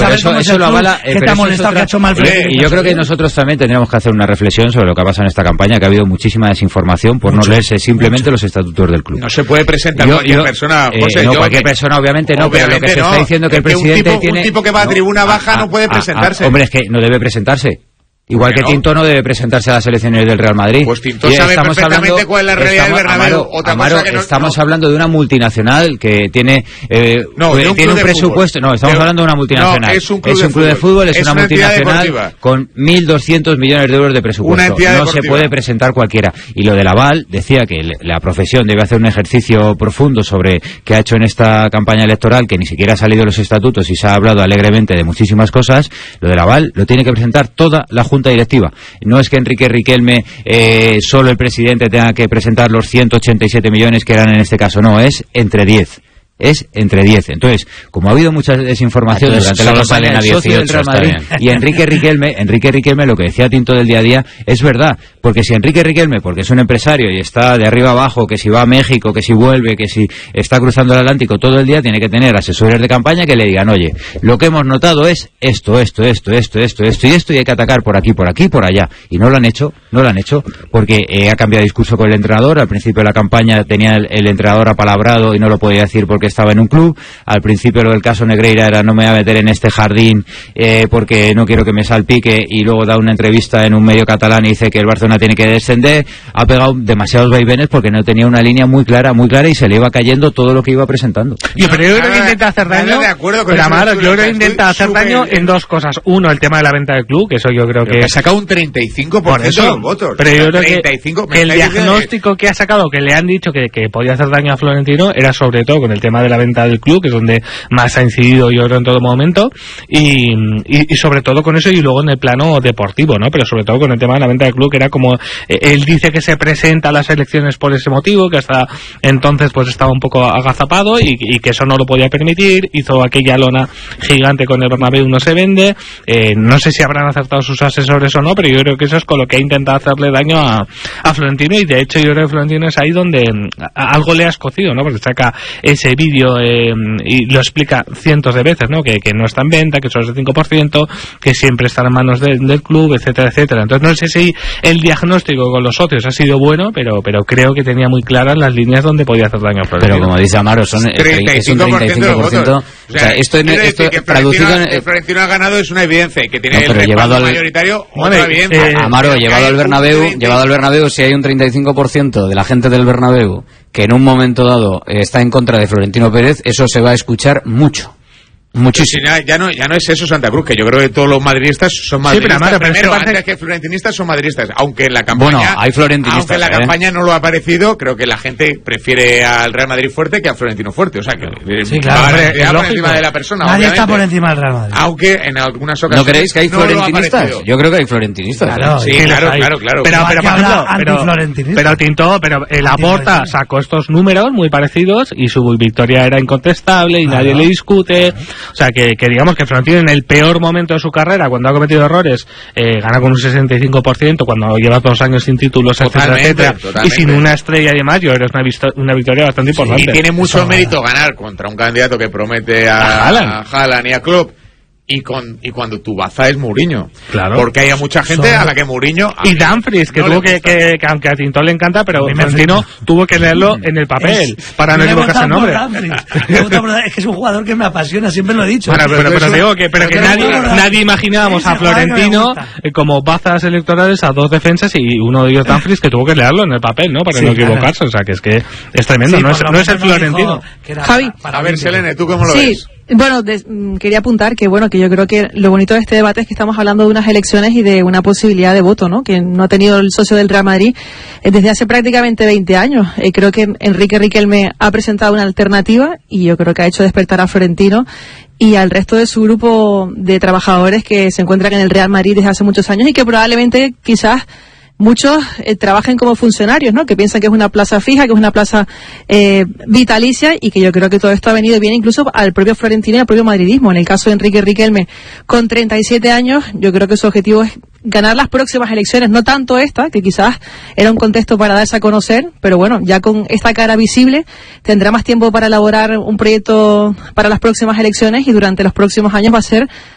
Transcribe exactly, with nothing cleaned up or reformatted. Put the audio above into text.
pero eso, eso lo avala. Eh, que te ha molestado, que ha hecho mal. Y yo creo que nosotros también tendríamos que hacer una reflexión sobre lo que ha pasado en esta campaña, que ha habido muchísima desinformación por mucho, no leerse simplemente mucho. los estatutos del club. No se puede presentar yo, cualquier yo, persona, José. Eh, no, yo, cualquier persona, obviamente no, obviamente pero lo que se no, está diciendo es que el presidente un tipo, tiene... Un tipo que va a no, tribuna baja a, no puede a, presentarse. A, a, hombre, es que no debe presentarse. Igual que no? Tinto no debe presentarse a las elecciones del Real Madrid. Pues Tinto sabe perfectamente hablando, cuál es la realidad estamos, del Bernabéu. Amaro, Otra Amaro, cosa que no, estamos no. hablando de una multinacional que tiene eh, no, tiene un, tiene un presupuesto. Fútbol. No, estamos de, hablando de una multinacional. No, es un club, es un de, club de fútbol, fútbol es, es una, una multinacional con mil doscientos millones de euros de presupuesto. No deportiva. Se puede presentar cualquiera. Y lo del aval, decía que la profesión debe hacer un ejercicio profundo sobre qué ha hecho en esta campaña electoral, que ni siquiera ha salido los estatutos y se ha hablado alegremente de muchísimas cosas. Lo del aval lo tiene que presentar toda la junta directiva. No es que Enrique Riquelme, eh, solo el presidente tenga que presentar los ciento ochenta y siete millones que eran en este caso, no, es entre diez. Es entre diez. Entonces, como ha habido mucha desinformación Entonces, durante la campaña del socio del Real Madrid y Enrique Riquelme, Enrique Riquelme, lo que decía Tinto del día a día, es verdad. Porque si Enrique Riquelme, porque es un empresario y está de arriba abajo, que si va a México, que si vuelve, que si está cruzando el Atlántico todo el día, tiene que tener asesores de campaña que le digan, oye, lo que hemos notado es esto, esto, esto, esto, esto, esto y esto, y hay que atacar por aquí, por aquí, por allá. Y no lo han hecho, no lo han hecho, porque eh, ha cambiado de discurso con el entrenador. Al principio de la campaña tenía el, el entrenador apalabrado y no lo podía decir porque estaba en un club. Al principio lo del caso Negreira era no me voy a meter en este jardín eh, porque no quiero que me salpique, y luego da una entrevista en un medio catalán y dice que el Barcelona tiene que descender. Ha pegado demasiados vaivenes porque no tenía una línea muy clara, muy clara y se le iba cayendo todo lo que iba presentando. Yo, pero yo creo que intenta hacer daño. De acuerdo con pero Amaro, yo creo que intenta hacer super... daño en dos cosas. Uno, el tema de la venta del club, que eso yo creo pero que ha sacado un treinta y cinco por ciento de los votos. Pero yo creo treinta y cinco, que, que el diagnóstico que ha sacado, que le han dicho que, que podía hacer daño a Florentino, era sobre todo con el tema de la venta del club, que es donde más ha incidido yo creo en todo momento, y, y, y sobre todo con eso, y luego en el plano deportivo, ¿no? Pero sobre todo con el tema de la venta del club, que era como, eh, él dice que se presenta a las elecciones por ese motivo, que hasta entonces pues estaba un poco agazapado y, y que eso no lo podía permitir, hizo aquella lona gigante con el Bernabéu, no se vende, eh, no sé si habrán acertado sus asesores o no, pero yo creo que eso es con lo que ha intentado hacerle daño a, a Florentino, y de hecho yo creo que Florentino es ahí donde a, algo le ha escocido, ¿no? Porque saca ese vídeo eh, y lo explica cientos de veces, ¿no? Que, que no está en venta, que solo es el cinco por ciento, que siempre está en manos de, del club, etcétera, etcétera. Entonces no sé si el diagnóstico con los socios ha sido bueno, pero pero creo que tenía muy claras las líneas donde podía hacer daño a Florentino. Pero como dice Amaro, son treinta y cinco por ciento, es un treinta y cinco por ciento. O sea, o sea, esto, en, esto que traducido en... El Florentino ha ganado es una evidencia, que tiene no, el respaldo al... mayoritario, otra evidencia. Eh, Amaro, llevado al Bernabéu, llevado al Bernabéu, si hay un treinta y cinco por ciento de la gente del Bernabéu que en un momento dado eh, está en contra de Florentino Pérez, eso se va a escuchar mucho. Muchísimo. Ya, ya, no, ya no es eso Santa Cruz, que yo creo que todos los madridistas son madridistas. Sí, pero, pero primero, antes que florentinistas son madridistas, aunque en la campaña, bueno, hay florentinistas, aunque en la ¿eh? campaña no lo ha parecido, creo que la gente prefiere al Real Madrid fuerte que al Florentino fuerte, o sea que sí, claro, va hombre, por encima de la persona. Nadie está por encima del Real Madrid. Aunque en algunas ocasiones ¿no creéis que hay no florentinistas? Yo creo que hay florentinistas. Claro, sí, claro, claro, claro. Pero, pero, por ejemplo, pero, pero Tinto, pero el Laporta sacó estos números muy parecidos y su victoria era incontestable y claro, nadie le discute, claro. O sea que, que digamos que Florentino en el peor momento de su carrera, cuando ha cometido errores, eh, gana con un sesenta y cinco por ciento, cuando lleva dos años sin títulos, totalmente, etcétera, etcétera, y sin una estrella y demás, yo creo que es una, una victoria bastante sí, importante. Y tiene mucho mérito ganar contra un candidato que promete a, a Haaland y a Klopp. Y con y cuando tu baza es Mourinho, claro, porque hay mucha gente Son... a la que Mourinho y Dumfries que no tuvo que, que, que aunque a Tinto le encanta, pero Florentino tuvo que leerlo en el papel es... para no equivocarse el nombre. Es que es un jugador que me apasiona, siempre lo he dicho. Bueno, pero, pero, pero, pero digo que pero que nadie nadie imaginábamos a Florentino como bazas electorales a dos defensas y uno de ellos Dumfries que tuvo que leerlo en el papel, ¿no? Para sí, no equivocarse, claro. O sea que es que es tremendo, sí, no es no es el Florentino. Javi, a ver, Selene, ¿tú cómo lo sí. ves? Bueno, de, quería apuntar que bueno que yo creo que lo bonito de este debate es que estamos hablando de unas elecciones y de una posibilidad de voto, ¿no? Que no ha tenido el socio del Real Madrid desde hace prácticamente veinte años. Eh, creo que Enrique Riquelme ha presentado una alternativa y yo creo que ha hecho despertar a Florentino y al resto de su grupo de trabajadores que se encuentran en el Real Madrid desde hace muchos años y que probablemente quizás muchos eh, trabajen como funcionarios, ¿no? Que piensan que es una plaza fija, que es una plaza eh, vitalicia y que yo creo que todo esto ha venido bien incluso al propio Florentino y al propio madridismo. En el caso de Enrique Riquelme, con treinta y siete años, yo creo que su objetivo es ganar las próximas elecciones, no tanto esta, que quizás era un contexto para darse a conocer, pero bueno, ya con esta cara visible tendrá más tiempo para elaborar un proyecto para las próximas elecciones y durante los próximos años va a ser